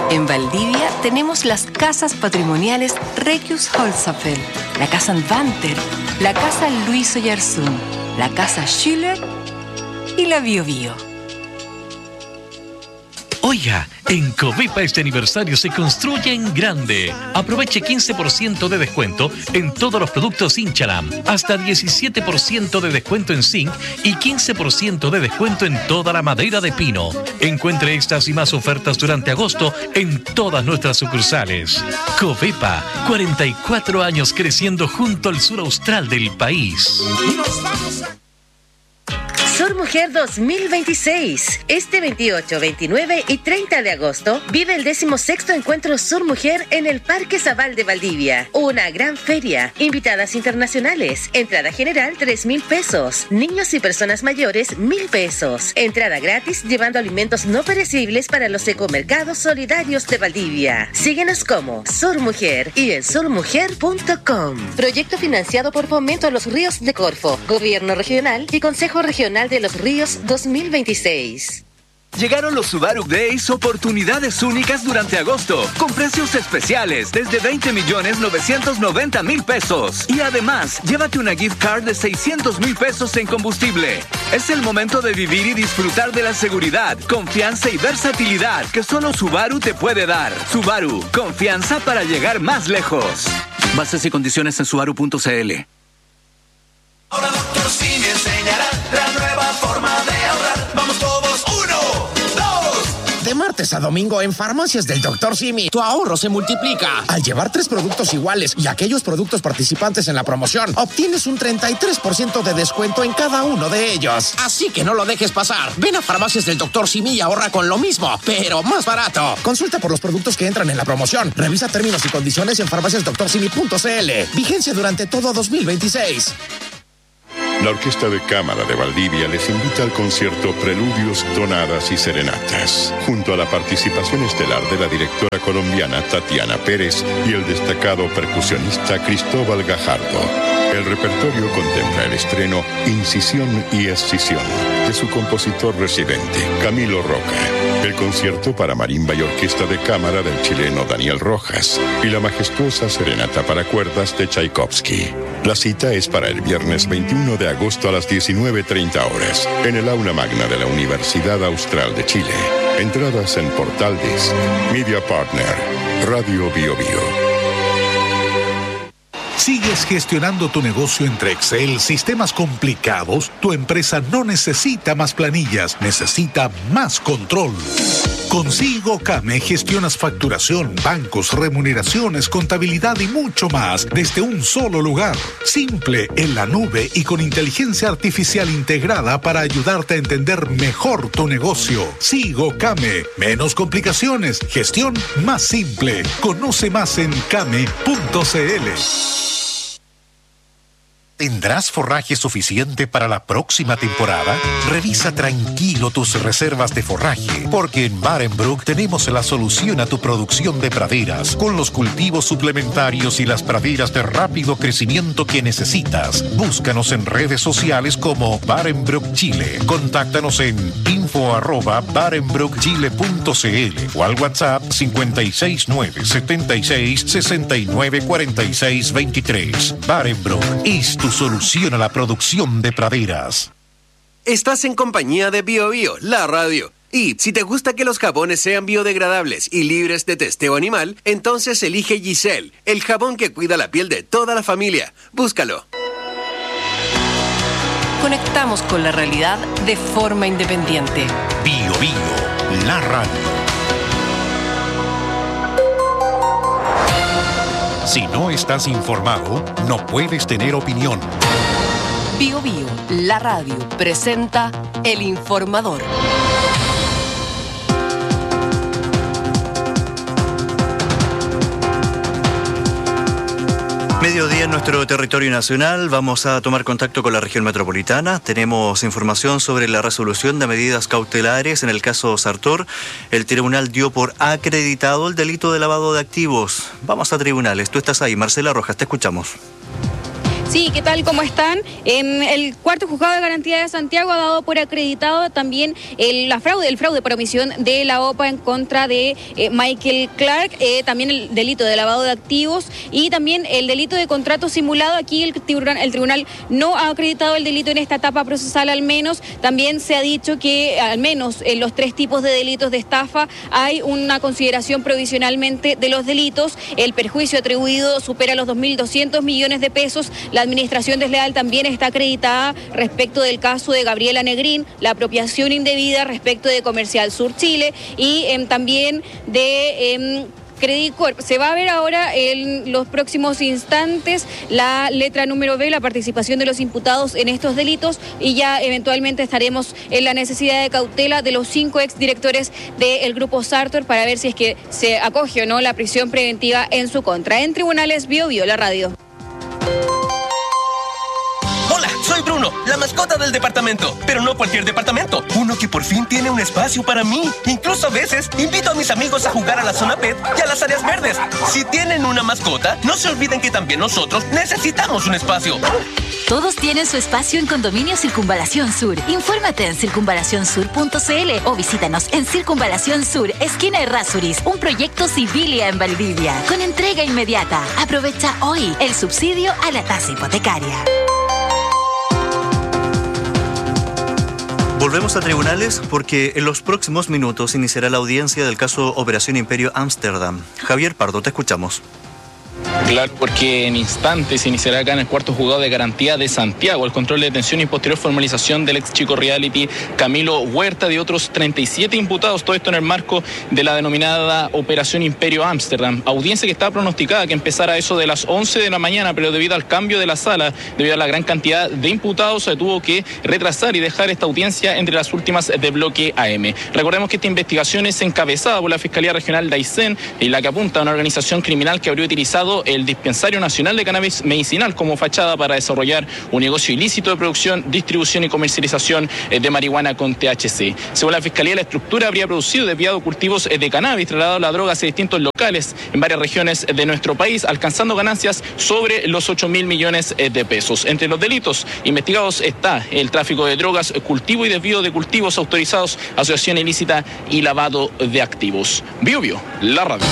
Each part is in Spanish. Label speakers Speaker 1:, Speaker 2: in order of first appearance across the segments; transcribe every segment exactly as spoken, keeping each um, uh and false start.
Speaker 1: En Valdivia tenemos las casas patrimoniales Regius Holzapfel, la Casa Anvanter, la Casa Luis Oyarzún, la Casa Schüller y la Bio Bio.
Speaker 2: Oiga, en Covepa este aniversario se construye en grande. Aproveche quince por ciento de descuento en todos los productos Inchalam, hasta diecisiete por ciento de descuento en zinc y quince por ciento de descuento en toda la madera de pino. Encuentre estas y más ofertas durante agosto en todas nuestras sucursales. Covepa, cuarenta y cuatro años creciendo junto al sur austral del país.
Speaker 3: Sur Mujer dos mil veintiséis. Este veintiocho, veintinueve y treinta de agosto vive el decimosexto Encuentro Sur Mujer en el Parque Zabal de Valdivia. Una gran feria, invitadas internacionales, entrada general tres mil pesos, niños y personas mayores mil pesos, entrada gratis llevando alimentos no perecibles para los ecomercados solidarios de Valdivia. Síguenos como Sur Mujer y en sur mujer punto com. Proyecto financiado por Fomento a los Ríos de Corfo, Gobierno Regional y Consejo Regional de los Ríos dos mil veintiséis.
Speaker 4: Llegaron los Subaru Days, oportunidades únicas durante agosto, con precios especiales desde veinte millones novecientos noventa mil pesos. Y además, llévate una gift card de seiscientos mil pesos en combustible. Es el momento de vivir y disfrutar de la seguridad, confianza y versatilidad que solo Subaru te puede dar. Subaru, confianza para llegar más lejos. Bases y condiciones en subaru punto c l.
Speaker 5: Ahora Doctor Simi enseñará la nueva forma de ahorrar. Vamos todos, uno, dos.
Speaker 6: De martes a domingo en Farmacias del Doctor Simi, tu ahorro se multiplica. Al llevar tres productos iguales y aquellos productos participantes en la promoción, obtienes un treinta y tres por ciento de descuento en cada uno de ellos. Así que no lo dejes pasar. Ven a Farmacias del Doctor Simi y ahorra con lo mismo, pero más barato. Consulta por los productos que entran en la promoción. Revisa términos y condiciones en farmacias doctor simi punto c l. Vigencia durante todo dos mil veintiséis.
Speaker 7: La Orquesta de Cámara de Valdivia les invita al concierto Preludios, Tonadas y Serenatas, junto a la participación estelar de la directora colombiana Tatiana Pérez y el destacado percusionista Cristóbal Gajardo. El repertorio contempla el estreno Incisión y Escisión de su compositor residente, Camilo Roca, el concierto para marimba y orquesta de cámara del chileno Daniel Rojas y la majestuosa serenata para cuerdas de Tchaikovsky. La cita es para el viernes veintiuno de agosto a las diecinueve treinta horas en el aula magna de la Universidad Austral de Chile. Entradas en Portal Disc, Media Partner, Radio Bio Bio.
Speaker 8: ¿Sigues gestionando tu negocio entre Excel, sistemas complicados? Tu empresa no necesita más planillas, necesita más control. Con SigoCame gestionas facturación, bancos, remuneraciones, contabilidad y mucho más desde un solo lugar. Simple, en la nube y con inteligencia artificial integrada para ayudarte a entender mejor tu negocio. SigoCame, menos complicaciones, gestión más simple. Conoce más en came punto c l. ¿Tendrás forraje suficiente para la próxima temporada? Revisa tranquilo tus reservas de forraje, porque en Barenbrook tenemos la solución a tu producción de praderas, con los cultivos suplementarios y las praderas de rápido crecimiento que necesitas. Búscanos en redes sociales como Barenbrook Chile. Contáctanos en info arroba barenbrook chile punto c l o al WhatsApp cinco seis nueve, siete seis, seis nueve, cuatro seis dos tres. Barenbrook es tu solución a la producción de praderas.
Speaker 9: Estás en compañía de Bio Bio, la radio. Y si te gusta que los jabones sean biodegradables y libres de testeo animal, entonces elige Giselle, el jabón que cuida la piel de toda la familia. Búscalo.
Speaker 1: Conectamos con la realidad de forma independiente.
Speaker 8: Bio Bio, la radio. Si no estás informado, no puedes tener opinión.
Speaker 1: Bio Bio, la radio, presenta El Informador.
Speaker 10: Mediodía en nuestro territorio nacional. Vamos a tomar contacto con la región metropolitana. Tenemos información sobre la resolución de medidas cautelares en el caso Sartor. El tribunal dio por acreditado el delito de lavado de activos. Vamos a tribunales. Tú estás ahí, Marcela Rojas, te escuchamos.
Speaker 11: Sí, ¿qué tal? ¿Cómo están? En el cuarto juzgado de garantía de Santiago ha dado por acreditado también el, la fraude, el fraude por omisión de la O P A en contra de eh, Michael Clark, eh, también el delito de lavado de activos y también el delito de contrato simulado. Aquí el tribunal, el tribunal no ha acreditado el delito en esta etapa procesal al menos. También se ha dicho que al menos en los tres tipos de delitos de estafa hay una consideración provisionalmente de los delitos. El perjuicio atribuido supera los dos mil doscientos millones de pesos. La administración desleal también está acreditada respecto del caso de Gabriela Negrín, la apropiación indebida respecto de Comercial Sur Chile y eh, también de... Eh, Credit Corp. Se va a ver ahora en los próximos instantes la letra número B, la participación de los imputados en estos delitos y ya eventualmente estaremos en la necesidad de cautela de los cinco exdirectores del Grupo Sartor para ver si es que se acoge o no la prisión preventiva en su contra. En Tribunales Bio Bio, la radio.
Speaker 12: Hola, soy Bruno, la mascota del departamento, pero no cualquier departamento, uno que por fin tiene un espacio para mí. Incluso a veces invito a mis amigos a jugar a la zona pet y a las áreas verdes. Si tienen una mascota, no se olviden que también nosotros necesitamos un espacio.
Speaker 13: Todos tienen su espacio en Condominio Circunvalación Sur. Infórmate en circunvalación sur punto c l o visítanos en Circunvalación Sur, esquina Errázuriz, un proyecto Civilia en Valdivia, con entrega inmediata. Aprovecha hoy el subsidio a la tasa hipotecaria.
Speaker 10: Volvemos a tribunales porque en los próximos minutos iniciará la audiencia del caso Operación Imperio Ámsterdam. Javier Pardo, te escuchamos.
Speaker 14: Claro, porque en instantes iniciará acá en el cuarto juzgado de garantía de Santiago el control de detención y posterior formalización del ex chico reality Camilo Huerta de otros treinta y siete imputados, todo esto en el marco de la denominada Operación Imperio Ámsterdam. Audiencia que estaba pronosticada que empezara a eso de las once de la mañana, pero debido al cambio de la sala, debido a la gran cantidad de imputados, se tuvo que retrasar y dejar esta audiencia entre las últimas de bloque A M. Recordemos que esta investigación es encabezada por la Fiscalía Regional de Aysén y la que apunta a una organización criminal que habría utilizado el Dispensario Nacional de Cannabis Medicinal como fachada para desarrollar un negocio ilícito de producción, distribución y comercialización de marihuana con T H C. Según la Fiscalía, la estructura habría producido y desviado cultivos de cannabis, trasladado la droga hacia distintos locales en varias regiones de nuestro país, alcanzando ganancias sobre los ocho mil millones de pesos. Entre los delitos investigados está el tráfico de drogas, cultivo y desvío de cultivos autorizados, asociación ilícita y lavado de activos. Bio Bio, la radio.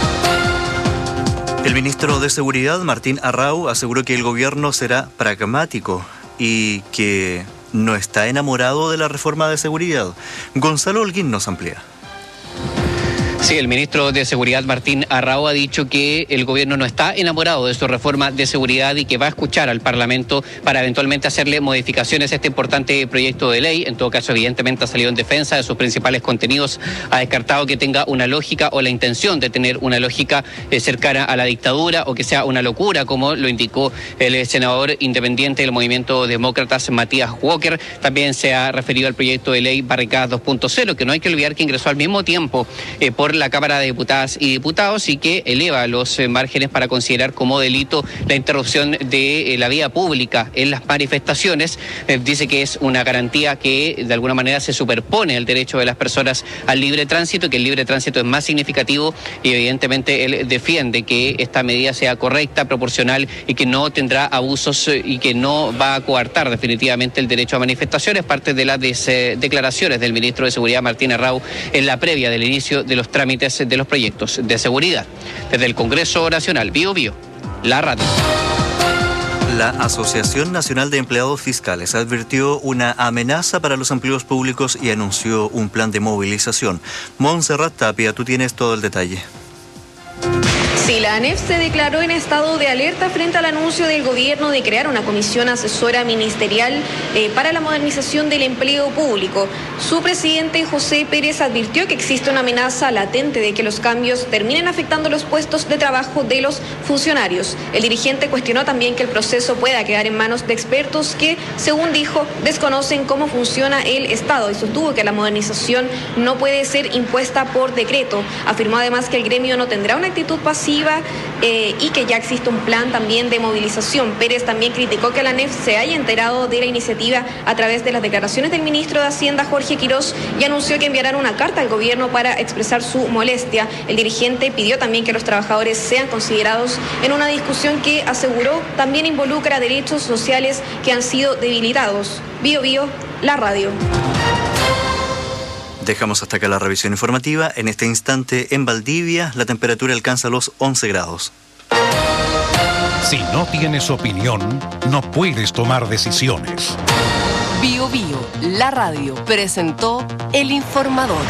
Speaker 10: El ministro de Seguridad, Martín Arrau, aseguró que el gobierno será pragmático y que no está enamorado de la reforma de seguridad. Gonzalo Holguín nos amplía.
Speaker 15: Sí, el ministro de Seguridad, Martín Arrau, ha dicho que el gobierno no está enamorado de su reforma de seguridad y que va a escuchar al Parlamento para eventualmente hacerle modificaciones a este importante proyecto de ley. En todo caso, evidentemente ha salido en defensa de sus principales contenidos, ha descartado que tenga una lógica o la intención de tener una lógica eh, cercana a la dictadura o que sea una locura, como lo indicó el senador independiente del Movimiento Demócratas, Matías Walker. También se ha referido al proyecto de ley Barricadas dos punto cero, que no hay que olvidar que ingresó al mismo tiempo eh, por la Cámara de Diputadas y Diputados y que eleva los eh, márgenes para considerar como delito la interrupción de eh, la vía pública en las manifestaciones. Eh, dice que es una garantía que de alguna manera se superpone al derecho de las personas al libre tránsito, que el libre tránsito es más significativo y evidentemente él defiende que esta medida sea correcta, proporcional y que no tendrá abusos eh, y que no va a coartar definitivamente el derecho a manifestaciones, parte de las des, eh, declaraciones del ministro de Seguridad, Martín Arrau, en la previa del inicio de los trámites de los proyectos de seguridad. Desde el Congreso Nacional, Bio Bio, la radio.
Speaker 10: La Asociación Nacional de Empleados Fiscales advirtió una amenaza para los empleos públicos y anunció un plan de movilización. Montserrat Tapia, tú tienes todo el detalle.
Speaker 16: Sí, la ANEF se declaró en estado de alerta frente al anuncio del gobierno de crear una comisión asesora ministerial eh, para la modernización del empleo público. Su presidente, José Pérez, advirtió que existe una amenaza latente de que los cambios terminen afectando los puestos de trabajo de los funcionarios. El dirigente cuestionó también que el proceso pueda quedar en manos de expertos que, según dijo, desconocen cómo funciona el Estado y sostuvo que la modernización no puede ser impuesta por decreto. Afirmó además que el gremio no tendrá una actitud pasiva iniciativa eh, y que ya existe un plan también de movilización. Pérez también criticó que la A N E F se haya enterado de la iniciativa a través de las declaraciones del ministro de Hacienda, Jorge Quirós, y anunció que enviarán una carta al gobierno para expresar su molestia. El dirigente pidió también que los trabajadores sean considerados en una discusión que, aseguró, también involucra derechos sociales que han sido debilitados. Bio Bio, la radio.
Speaker 10: Dejamos hasta acá la revisión informativa. En este instante, en Valdivia, la temperatura alcanza los once grados.
Speaker 8: Si no tienes opinión, no puedes tomar decisiones.
Speaker 1: Bio Bio, la radio, presentó El Informador.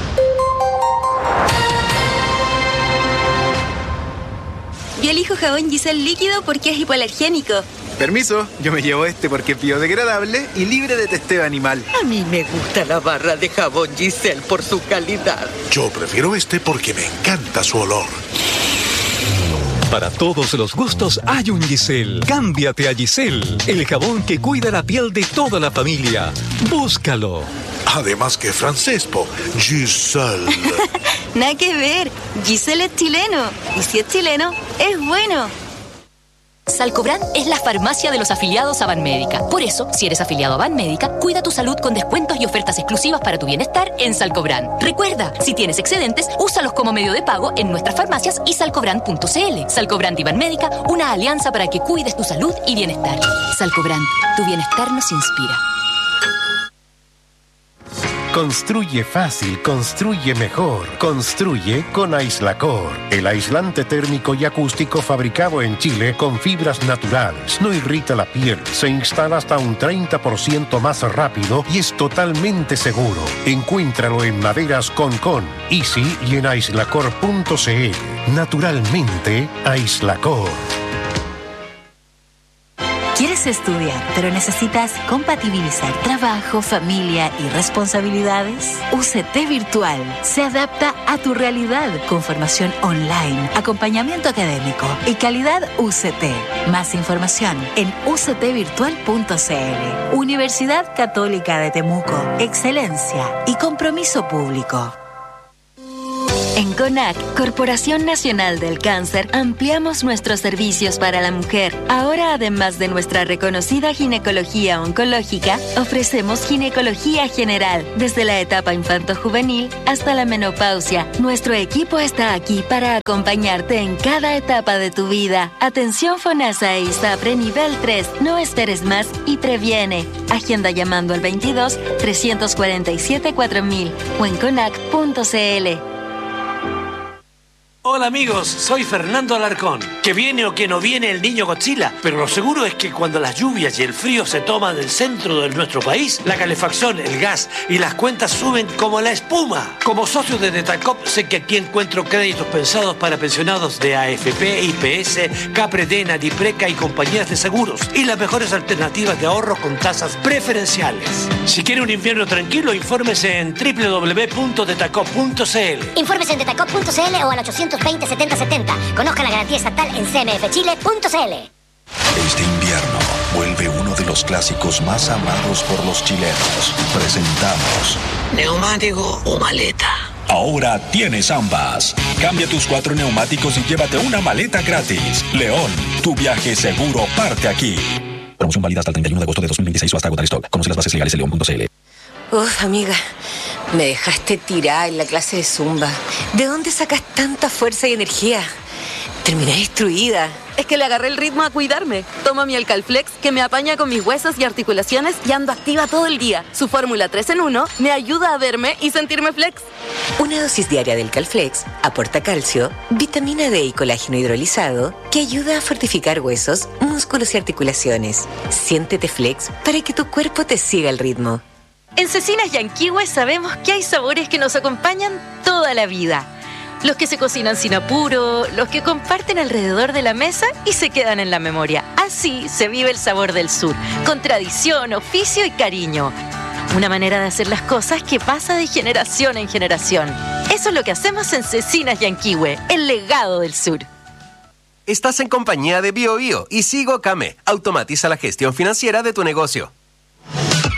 Speaker 17: Yo elijo jabón Giselle líquido porque es hipoalergénico.
Speaker 18: Permiso, yo me llevo este porque es biodegradable y libre de testeo animal.
Speaker 19: A mí me gusta la barra de jabón Giselle por su calidad.
Speaker 20: Yo prefiero este porque me encanta su olor.
Speaker 21: Para todos los gustos hay un Giselle. Cámbiate a Giselle, el jabón que cuida la piel de toda la familia. Búscalo.
Speaker 20: Además que francés, po. Giselle.
Speaker 17: Nada que ver. Giselle es chileno. Y si es chileno, es bueno.
Speaker 13: Salcobran es la farmacia de los afiliados a Banmédica. Por eso, si eres afiliado a Banmédica, cuida tu salud con descuentos y ofertas exclusivas para tu bienestar en Salcobran. Recuerda, si tienes excedentes, úsalos como medio de pago en nuestras farmacias y salcobran punto c l. Salcobran y Banmédica, una alianza para que cuides tu salud y bienestar. Salcobran, tu bienestar nos inspira.
Speaker 8: Construye fácil, construye mejor. Construye con Aislacor, el aislante térmico y acústico fabricado en Chile con fibras naturales. No irrita la piel, se instala hasta un treinta por ciento más rápido y es totalmente seguro. Encuéntralo en Maderas Concon, Easy y en aislacor punto c l. Naturalmente, Aislacor.
Speaker 13: ¿Quieres estudiar, pero necesitas compatibilizar trabajo, familia y responsabilidades? U C T Virtual se adapta a tu realidad con formación online, acompañamiento académico y calidad U C T. Más información en u c t virtual punto c l. Universidad Católica de Temuco. Excelencia y compromiso público.
Speaker 17: En CONAC, Corporación Nacional del Cáncer, ampliamos nuestros servicios para la mujer. Ahora, además de nuestra reconocida ginecología oncológica, ofrecemos ginecología general, desde la etapa infanto-juvenil hasta la menopausia. Nuestro equipo está aquí para acompañarte en cada etapa de tu vida. Atención FONASA e ISAPRE nivel tres. No esperes más y previene. Agenda llamando al veintidós, trescientos cuarenta y siete, cuatro mil o en conac punto c l.
Speaker 22: Hola amigos, soy Fernando Alarcón. Que viene o que no viene el niño Godzilla, pero lo seguro es que cuando las lluvias y el frío se toman el centro de nuestro país, la calefacción, el gas y las cuentas suben como la espuma. Como socio de Detacop, sé que aquí encuentro créditos pensados para pensionados de A F P, I P S, Capredena, Dipreca y compañías de seguros, y las mejores alternativas de ahorro con tasas preferenciales. Si quiere un invierno tranquilo, infórmese en doble u doble u doble u punto detacop punto c l.
Speaker 23: Infórmese en detacop punto c l o al ochocientos veinte, setenta setenta. Conozca la garantía estatal en c m f chile punto c l.
Speaker 24: Este invierno vuelve uno de los clásicos más amados por los chilenos. Presentamos
Speaker 19: ¿neumático o maleta?
Speaker 24: Ahora tienes ambas. Cambia tus cuatro neumáticos y llévate una maleta gratis. León, tu viaje seguro parte aquí. Promoción válida hasta el treinta y uno de agosto de dos mil veintiséis o hasta agotar stock. Conoce las bases legales en león punto c l.
Speaker 25: Uf, amiga, me dejaste tirada en la clase de Zumba. ¿De dónde sacas tanta fuerza y energía? Terminé destruida.
Speaker 26: Es que le agarré el ritmo a cuidarme. Tomo mi Alcalflex, que me apaña con mis huesos y articulaciones y ando activa todo el día. Su fórmula tres en uno me ayuda a verme y sentirme flex.
Speaker 25: Una dosis diaria del Calflex aporta calcio, vitamina D y colágeno hidrolizado que ayuda a fortificar huesos, músculos y articulaciones. Siéntete flex para que tu cuerpo te siga el ritmo.
Speaker 27: En Cecinas Yanquihue sabemos que hay sabores que nos acompañan toda la vida. Los que se cocinan sin apuro, los que comparten alrededor de la mesa y se quedan en la memoria. Así se vive el sabor del sur, con tradición, oficio y cariño. Una manera de hacer las cosas que pasa de generación en generación. Eso es lo que hacemos en Cecinas Yanquihue, el legado del sur.
Speaker 9: Estás en compañía de Bio Bio y Sigo Came. Automatiza la gestión financiera de tu negocio.